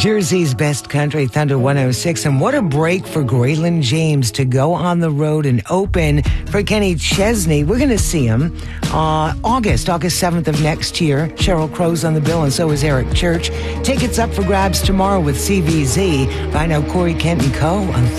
Jersey's best country, Thunder 106. And what a break for Graylin James to go on the road and open for Kenny Chesney. We're going to see him August 7th of next year. Sheryl Crow's on the bill, and so is Eric Church. Tickets up for grabs tomorrow with CVZ. Find out Corey Kent and Co. on